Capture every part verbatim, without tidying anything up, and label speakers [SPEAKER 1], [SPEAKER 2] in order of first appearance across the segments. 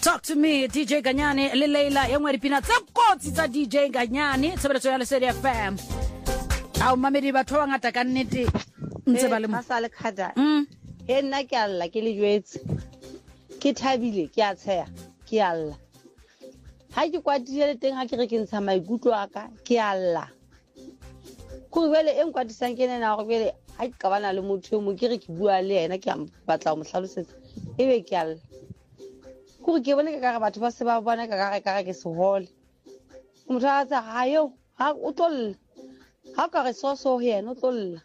[SPEAKER 1] Talk to me, D J Ganyani, le Leila, e ngwe dipina tsa kotsi tsa D J Ganyani, tshebeletso ya Lesedi F M. Ao mamedi batho ba ngata ka nnete ntse ba le mo.
[SPEAKER 2] Masale khada.
[SPEAKER 1] Mm.
[SPEAKER 2] He nna ke alla ke le jwetse. Ke thabile ke a tsheya ke alla. Ha ke kwatile le teng ha ke re ke ntsha maikutlo aka ke alla. Go bele eng kwatisang ke nena go bele ha ke kabana le motho mo ke re ke bua le yena ke batla go mo hlalosetsa. Ebe ke alla. Go ke bone ka ga batho ba se ba bona ka ga ka ke se hole. Motho a tsa hayo ha o tlolla. Ha ka re so so yena o tlolla.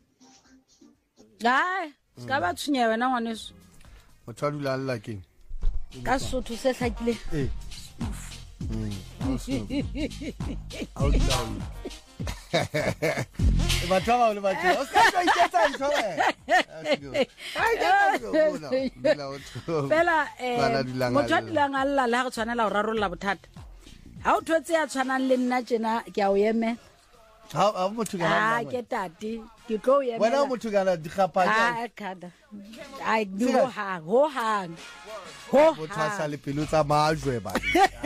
[SPEAKER 1] Ai, ska ba tshunye wena ngwaneso.
[SPEAKER 3] O tshwadula alla keng?
[SPEAKER 1] Ka sotho se hlakile.
[SPEAKER 3] Eh. Mm. Out down. Batho ba le batho. O ska tla itsetsa ntho e. Ai ka go bona. Bela o tho.
[SPEAKER 1] Bela eh motho a dilang alla la go tshwanela go rarolla bothata. Ha o thotse ya tshwanang le nna tjena ke a o yeme.
[SPEAKER 3] Ha ha motho ka
[SPEAKER 1] Ah ke tati ke tlo yeme.
[SPEAKER 3] Wena motho ka la dikgapa
[SPEAKER 1] Ah khada. Ai di ho hang ho hang. Ho
[SPEAKER 3] o tshasa le pelo tsa majwe ba.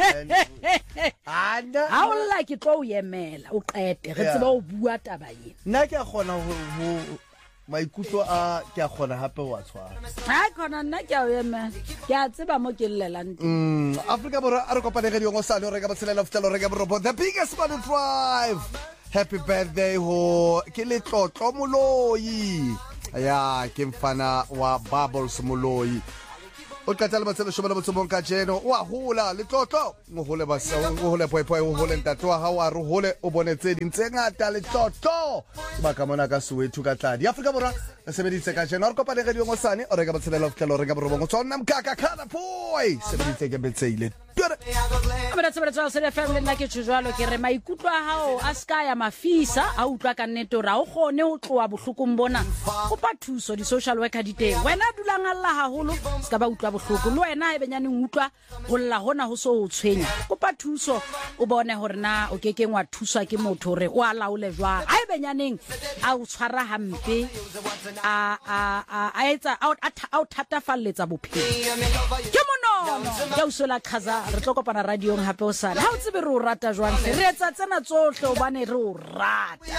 [SPEAKER 3] Anda
[SPEAKER 1] ha o lla ke tlo yemela o qete re tseba o bua taba ena.
[SPEAKER 3] Nna ke a gona ho maikutlo a ke a gona hape wa tshwana.
[SPEAKER 1] Ha khona nna ke a o yemela. Ke a tseba mo ke llelang.
[SPEAKER 3] Mm Africa Borwa a re kopane re di ngo sale re ka botshelela futelo re ka borobot the biggest money drive. Happy birthday ho ke le tlotlo moloi ya ke mfana wa Bubbles moloi o qatala batsela shoba la botsomong ka jeno wa hula le tlotlo ngo hole ba sa ngo hole poe poe o hole ntato wa ha re hole o bonetse dintse ngata le tlotlo ba ka mona ka Soweto ka tladi Africa Borwa re sebeditse ka jeno re kopane re di ngo sane o re ka botshelela futelo re ka borobong o tsona mkaka kana boy sebeditse ke betseile
[SPEAKER 1] Abela tsebetsa se le family nna ke tshujwalo ke re maikutlo a hao a ska ya mafisa a utlwa ka nnete ra o gone o tloa bohlokong bona o pa thuso di social worker di teng wena dulang alla haholo ska ba utlwa bohloko le wena e benyaneng utlwa go lla hona ho so o tshwenya o pa thuso o bone hore na o kekeng wa thuswa ke motho re o ala o le jwa a e benyaneng a o tshwara hampe a a a etsa a o thatafalletsa bophelo ke mono ke o sola khaza re tlo kopana radiong hape o sala ha o tsebe re o rata jwang re etsa tsena tsohle o bane re o rata